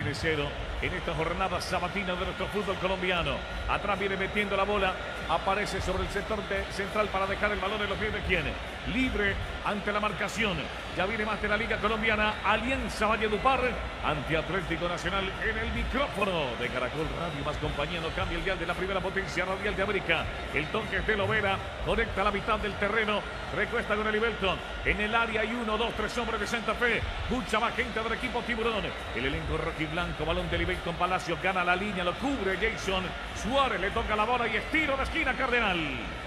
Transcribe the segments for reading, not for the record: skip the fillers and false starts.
3-0 en esta jornada sabatina de nuestro fútbol colombiano. Atrás viene metiendo la bola, aparece sobre el sector central para dejar el balón en los pies de quien. Libre ante la marcación. Ya viene más de la Liga Colombiana. Alianza Valledupar ante Atlético Nacional en el micrófono de Caracol Radio más compañía. No cambia el dial de la primera potencia radial de América. El toque de Lovera conecta la mitad del terreno. Recuesta con el Ibelton. En el área hay 1, 2, 3 hombres de Santa Fe. Mucha más gente del equipo Tiburón. El elenco rojiblanco. Balón del Ibelton. Palacio gana la línea. Lo cubre Jason Suárez. Le toca la bola y estiro de esquina Cardenal.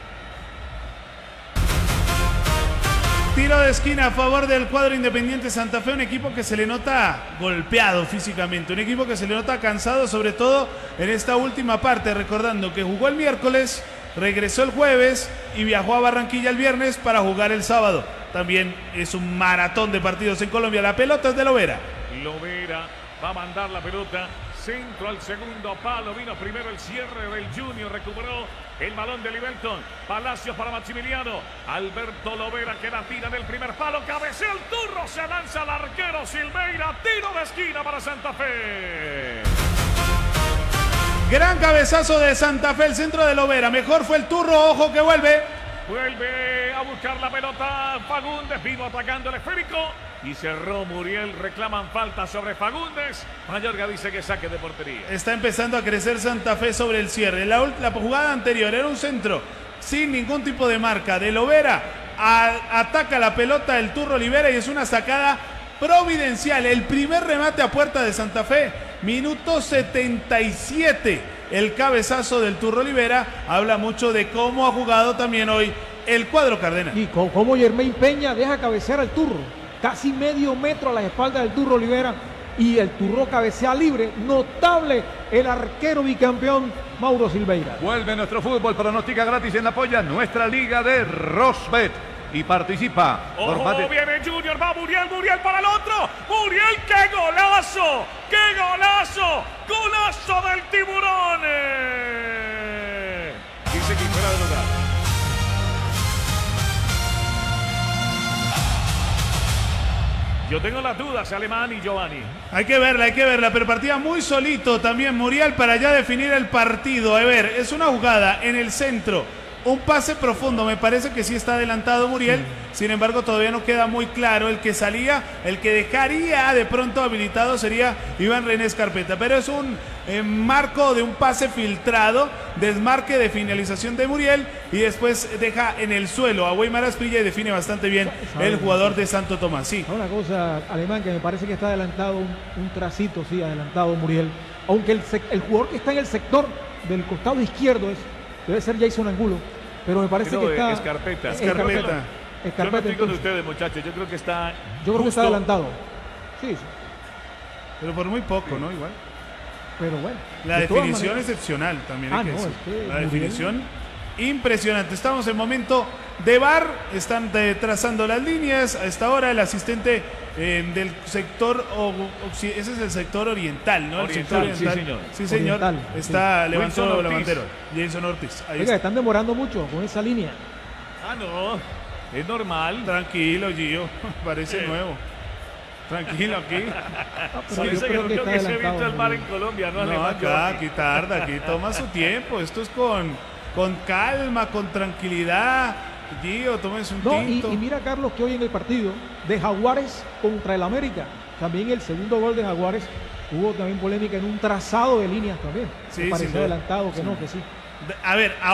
Tiro de esquina a favor del cuadro Independiente Santa Fe, un equipo que se le nota golpeado físicamente, un equipo que se le nota cansado, sobre todo en esta última parte, recordando que jugó el miércoles, regresó el jueves y viajó a Barranquilla el viernes para jugar el sábado. También es un maratón de partidos en Colombia. La pelota es de Lovera. Lovera va a mandar la pelota. Centro al segundo palo, vino primero el cierre del Junior, recuperó el balón de Ibelton. Palacios para Maximiliano. Alberto Lovera que la tira del primer palo, cabecea el turro, se lanza al arquero Silveira, tiro de esquina para Santa Fe. Gran cabezazo de Santa Fe, el centro de Lovera, mejor fue el turro, ojo que vuelve a buscar la pelota Fagundes, vino atacando el esférico y cerró Muriel, reclaman falta sobre Fagundes. Mayorga dice que saque de portería. Está empezando a crecer Santa Fe sobre el cierre. La jugada anterior era un centro sin ningún tipo de marca de Lovera. Ataca la pelota el turro Olivera y es una sacada providencial. El primer remate a puerta de Santa Fe. Minuto 77. El cabezazo del turro Olivera habla mucho de cómo ha jugado también hoy el cuadro Cardenal. Y cómo Yermain Peña deja cabecear al turro. Casi medio metro a la espalda del turro Olivera. Y el turro cabecea libre. Notable el arquero bicampeón Mauro Silveira. Vuelve nuestro fútbol, pronostica gratis en apoya nuestra liga de Rosbet. Y participa. Ojo, viene Junior, va Muriel para el otro. Muriel, qué golazo, qué golazo, golazo del Tiburón. Dice que fuera de lugar. Yo tengo las dudas, Alemán y Giovanni. Hay que verla, pero partía muy solito también Muriel para ya definir el partido. A ver, es una jugada en el centro. Un pase profundo, me parece que sí está adelantado Muriel, sin embargo todavía no queda muy claro. El que salía, el que dejaría de pronto habilitado sería Iván René Escarpeta, pero es un marco de un pase filtrado, desmarque de finalización de Muriel y después deja en el suelo a Weimar Asprilla y define bastante bien el jugador de Santo Tomás. Sí. Una cosa, Alemán, que me parece que está adelantado un tracito, sí, adelantado Muriel, aunque el jugador que está en el sector del costado izquierdo debe ser Jason Angulo, pero me parece que está Escarpeta. Yo no estoy con ustedes, muchachos. Yo creo que está adelantado. Sí. Pero por muy poco, ¿no? Igual. Pero bueno. La definición excepcional también hay que decir. La definición impresionante. Estamos en momento de VAR. Están trazando las líneas. A esta hora el asistente del sector, ese es el sector oriental, ¿no? Oriental, el sector oriental. Sí, señor. Oriental, está levantando la bandera. Jason Ortiz. Ahí está. Están demorando mucho con esa línea. No. Es normal. Tranquilo, Gio. Parece nuevo. Tranquilo aquí. Parece que nunca que se ha visto el mar en Colombia, ¿no? No, aquí tarda, aquí toma su tiempo. Esto es con calma, con tranquilidad. Gio, tómese un tinto. Y mira, Carlos, que hoy en el partido de Jaguares contra el América, también el segundo gol de Jaguares, hubo también polémica en un trazado de líneas también. Sí, pareció adelantado, que no, que sí. A ver, a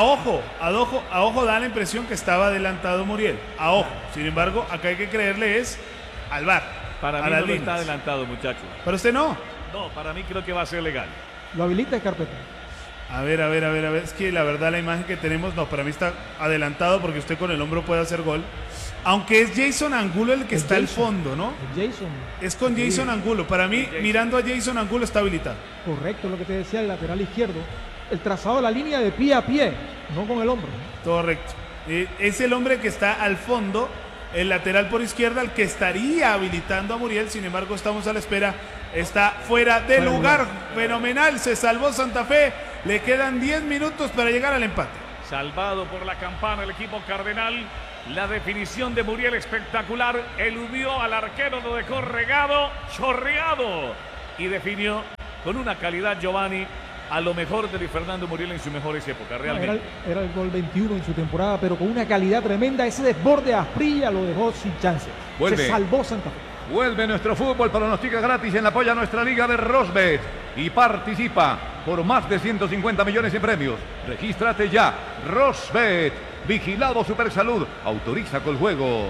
ojo da la impresión que estaba adelantado Muriel. A ojo. Sin embargo, acá hay que creerle es al VAR. Para mí no está adelantado, muchacho. ¿Para usted no? No, para mí creo que va a ser legal. Lo habilita Escarpeta. A ver. Es que la verdad la imagen que tenemos, no, para mí está adelantado porque usted con el hombro puede hacer gol. Aunque es Jason Angulo el que está al fondo, ¿no? Jason. Es con Jason Angulo. Para mí, mirando a Jason Angulo está habilitado. Correcto, lo que te decía el lateral izquierdo. El trazado de la línea de pie a pie, no con el hombro. Correcto. Es el hombre que está al fondo, el lateral por izquierda, el que estaría habilitando a Muriel. Sin embargo, estamos a la espera. Está fuera de lugar. Fenomenal. Se salvó Santa Fe. Le quedan 10 minutos para llegar al empate. Salvado por la campana el equipo Cardenal. La definición de Muriel espectacular. Eludió al arquero, lo dejó regado, chorreado. Y definió con una calidad, Giovanni, a lo mejor de Luis Fernando Muriel en sus mejores épocas, realmente. Era el gol 21 en su temporada, pero con una calidad tremenda. Ese desborde a Asprilla lo dejó sin chance. Se salvó Santa Fe. Vuelve nuestro fútbol, pronostica gratis en la apoya nuestra liga de Rosbet y participa por más de 150 millones en premios. Regístrate ya. Rosbet, vigilado Supersalud, autoriza con juegos.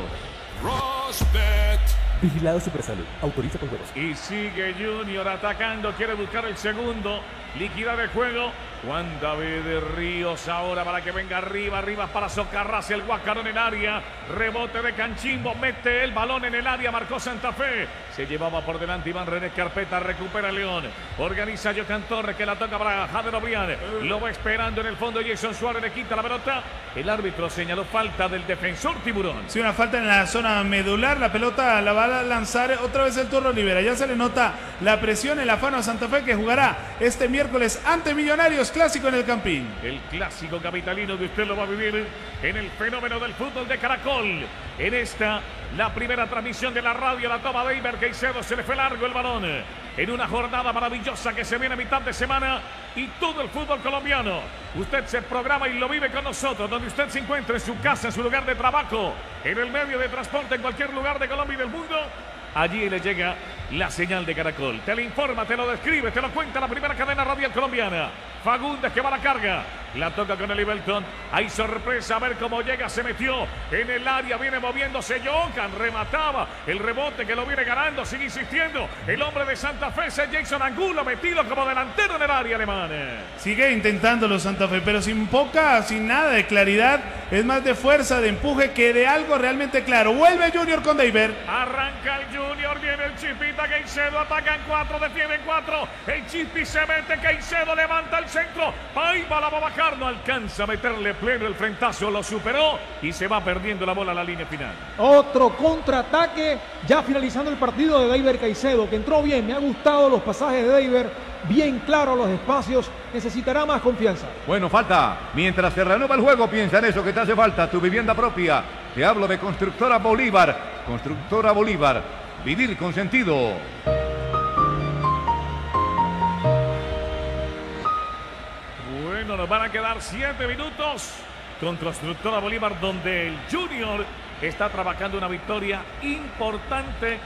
Rosbet. Vigilado Supersalud, autoriza con juegos. Y sigue Junior atacando, quiere buscar el segundo, liquidar el juego. Juan David Ríos ahora para que venga arriba para socarrarse el Guacarón en área. Rebote de Canchimbo, mete el balón en el área, marcó Santa Fe. Se llevaba por delante Iván René Carpeta, recupera León. Organiza Jocan Torres que la toca para Jader Obrián. Lo va esperando en el fondo Jason Suárez, le quita la pelota. El árbitro señaló falta del defensor Tiburón. Sí, una falta en la zona medular, la pelota la va a lanzar otra vez el Turro Rivera. Ya se le nota la presión, el afano a Santa Fe que jugará este miércoles ante Millonarios, clásico en el Campín. El clásico capitalino que usted lo va a vivir en el fenómeno del fútbol de Caracol. En esta, la primera transmisión de la radio, la toma de Iber Caicedo, se le fue largo el balón. En una jornada maravillosa que se viene a mitad de semana y todo el fútbol colombiano. Usted se programa y lo vive con nosotros, donde usted se encuentre, en su casa, en su lugar de trabajo, en el medio de transporte, en cualquier lugar de Colombia y del mundo. Allí le llega la señal de Caracol. Te lo informa, te lo describe, te lo cuenta la primera cadena radial colombiana. Fagundes que va a la carga. La toca con el Ibelton. Hay sorpresa, a ver cómo llega. Se metió en el área, viene moviéndose Jocan. Remataba el rebote que lo viene ganando. Sigue insistiendo. El hombre de Santa Fe es Jason Angulo, metido como delantero en el área alemán. Sigue intentándolo Santa Fe, pero sin nada de claridad. Es más de fuerza, de empuje que de algo realmente claro. Vuelve Junior con Deiber. Arranca el Junior, viene el Chispita Caicedo, atacan 4, defienden 4. El Chispi se mete, Caicedo levanta el centro. Paiva la va a bajar, no alcanza a meterle pleno el frentazo, lo superó y se va perdiendo la bola a la línea final. Otro contraataque, ya finalizando el partido de Deiber Caicedo, que entró bien. Me ha gustado los pasajes de Deiber, bien claro los espacios, necesitará más confianza. Bueno, falta. Mientras se reanuda el juego, piensa en eso que te hace falta, tu vivienda propia. Te hablo de Constructora Bolívar. Constructora Bolívar, vivir con sentido. Bueno, nos van a quedar 7 minutos con Constructora Bolívar, donde el Junior está trabajando una victoria importante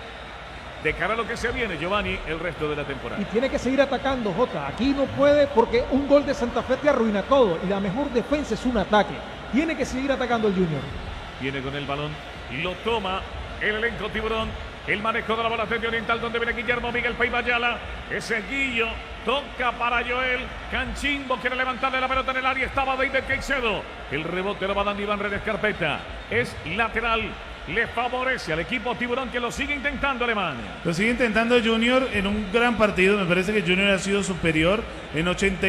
de cara a lo que se viene, Giovanni, el resto de la temporada. Y tiene que seguir atacando, Jota. Aquí no puede, porque un gol de Santa Fe te arruina todo. Y la mejor defensa es un ataque. Tiene que seguir atacando el Junior. Viene con el balón y lo toma el elenco Tiburón. El manejo de la bola de Oriental, donde viene Guillermo Miguel Paibayala. Ese Guillo toca para Joel. Canchimbo quiere levantarle la pelota en el área. Estaba David Caicedo. El rebote lo va dando Iván Redes Carpeta. Es lateral. Le favorece al equipo Tiburón, que lo sigue intentando Alemania. Lo sigue intentando Junior en un gran partido. Me parece que Junior ha sido superior. En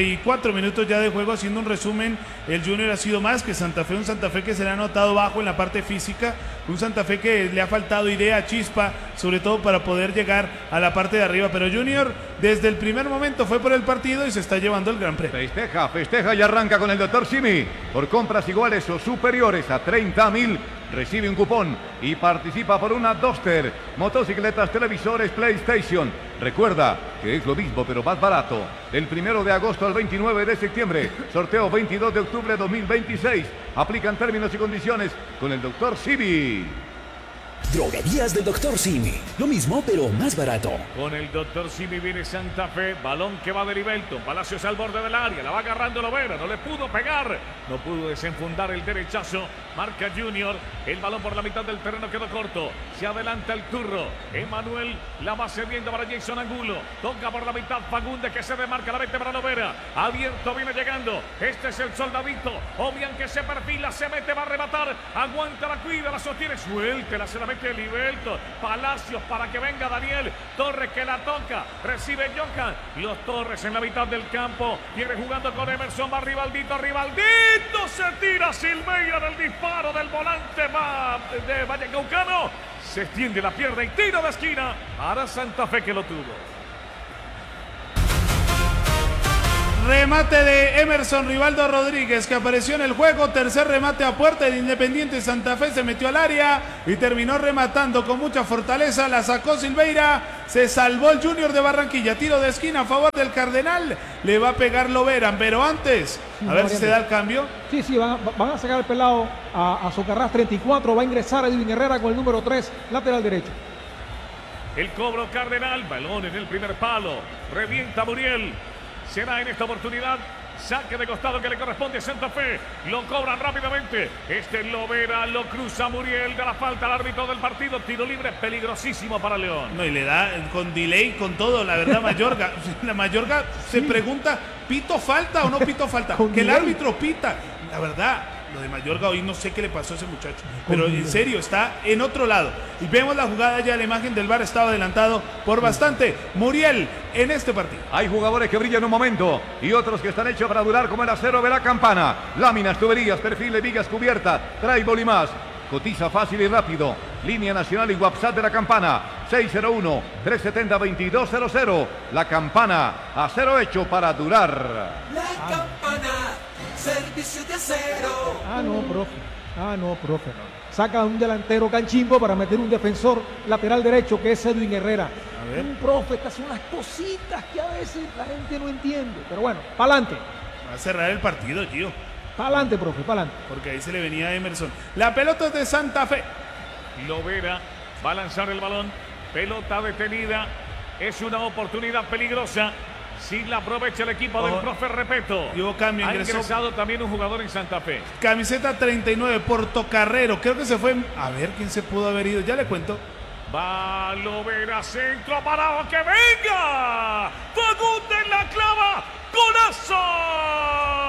84 minutos ya de juego, haciendo un resumen, el Junior ha sido más que Santa Fe. Un Santa Fe que se le ha notado bajo en la parte física. Un Santa Fe que le ha faltado idea, chispa, sobre todo para poder llegar a la parte de arriba. Pero Junior desde el primer momento fue por el partido y se está llevando el gran premio. Festeja y arranca con el Dr. Simi. Por compras iguales o superiores a 30.000. Recibe un cupón y participa por una Duster, motocicletas, televisores, PlayStation. Recuerda que es lo mismo pero más barato. Del 1 de agosto al 29 de septiembre, sorteo 22 de octubre de 2026. Aplican términos y condiciones con el Dr. Simi. Droguerías del Dr. Simi. Lo mismo, pero más barato. Con el Dr. Simi viene Santa Fe. Balón que va de Ibelton. Palacios al borde del área. La va agarrando Lovera. No le pudo pegar. No pudo desenfundar el derechazo. Marca Junior. El balón por la mitad del terreno quedó corto. Se adelanta el Turro. Emanuel la va cediendo para Jason Angulo. Toca por la mitad Fagundes, que se demarca. La mete para Lovera. Abierto, viene llegando. Este es el soldadito. Obian que se perfila. Se mete, va a rematar. Aguanta, la cuida, la sostiene. Suéltela, se la mete el Ibelton. Palacios para que venga Daniel Torres, que la toca. Recibe Jocan. Los Torres en la mitad del campo. Viene jugando con Emerson. Va Rivaldito. Rivaldito se tira Silveira del disparo del volante de Vallecaucano. Se extiende la pierna y tiro de esquina para Santa Fe, que lo tuvo. Remate de Emerson Rivaldo Rodríguez, que apareció en el juego. Tercer remate a puerta de Independiente Santa Fe. Se metió al área y terminó rematando con mucha fortaleza. La sacó Silveira. Se salvó el Junior de Barranquilla. Tiro de esquina a favor del Cardenal. Le va a pegar Lovera, pero antes, a ver si se da el cambio. Sí, van a sacar el pelado a Socarrás 34. Va a ingresar Edwin Herrera con el número 3, lateral derecho. El cobro Cardenal, balón en el primer palo. Revienta Muriel. Será en esta oportunidad saque de costado que le corresponde a Santa Fe. Lo cobran rápidamente. Lovera lo cruza Muriel. Da la falta al árbitro del partido. Tiro libre peligrosísimo para León. No, y le da con delay, con todo, la verdad, Mayorga. La Mayorga se pregunta, ¿pito falta o no pito falta? Que el árbitro pita. La verdad, lo de Mayorga hoy no sé qué le pasó a ese muchacho. Pero en serio, está en otro lado. Y vemos la jugada ya, la imagen del VAR estaba adelantado por bastante. Muriel en este partido. Hay jugadores que brillan un momento y otros que están hechos para durar, como el acero de la Campana. Láminas, tuberías, perfiles, vigas cubiertas, drywall y más. Cotiza fácil y rápido. Línea nacional y WhatsApp de la Campana. 601-370-2200. La Campana, acero hecho para durar. La Campana, servicio de acero. No, profe. Saca un delantero canchimbo para meter un defensor lateral derecho que es Edwin Herrera. A ver. Un profe, estas son las cositas que a veces la gente no entiende. Pero bueno, pa'lante. Va a cerrar el partido, tío. Pa'lante, profe, pa'lante. Porque ahí se le venía a Emerson. La pelota es de Santa Fe. Lovera va a lanzar el balón. Pelota detenida. Es una oportunidad peligrosa. Si la aprovecha el equipo del profe Repeto. Hubo cambio, ha ingresó. ingresado también un jugador en Santa Fe. Camiseta 39, Portocarrero. Creo que se fue. A ver quién se pudo haber ido. Ya le cuento. Va Lovera, centro parado, que venga. Fagundes la clava. ¡Golazo!